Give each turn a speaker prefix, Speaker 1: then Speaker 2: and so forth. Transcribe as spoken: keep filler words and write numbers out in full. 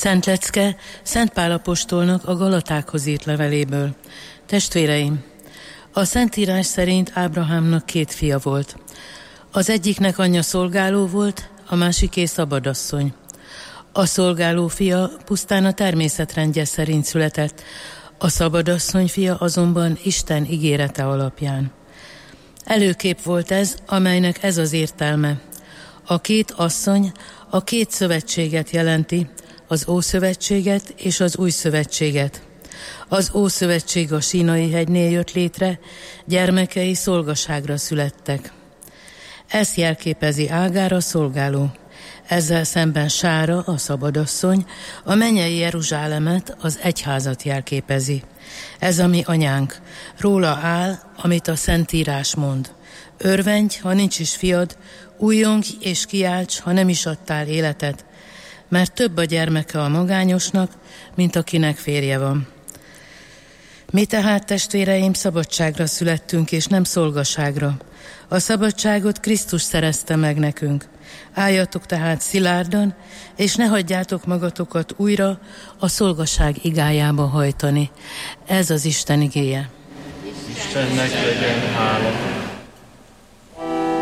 Speaker 1: Szent lecke Szent Pál apostolnak a Galatákhoz írt leveléből. Testvéreim, a Szentírás szerint Ábrahámnak két fia volt. Az egyiknek anyja szolgáló volt, a másiké szabadasszony. A szolgáló fia pusztán a természetrendje szerint született, a szabadasszony fia azonban Isten ígérete alapján. Előkép volt ez, amelynek ez az értelme. A két asszony a két szövetséget jelenti, az Ószövetséget és az Új Szövetséget. Az Ószövetség a Sínai hegynél jött létre, gyermekei szolgaságra születtek. Ezt jelképezi Ágár, a szolgáló. Ezzel szemben Sára, a szabadasszony, a mennyei Jeruzsálemet, az egyházat jelképezi. Ez a mi anyánk. Róla áll, amit a Szentírás mond. Örvendj, ha nincs is fiad, újjongj és kiálts, ha nem is adtál életet, mert több a gyermeke a magányosnak, mint akinek férje van. Mi tehát, testvéreim, szabadságra születtünk, és nem szolgaságra. A szabadságot Krisztus szerezte meg nekünk. Álljatok tehát szilárdan, és ne hagyjátok magatokat újra a szolgaság igájába hajtani. Ez az Isten igéje.
Speaker 2: Istennek legyen hála.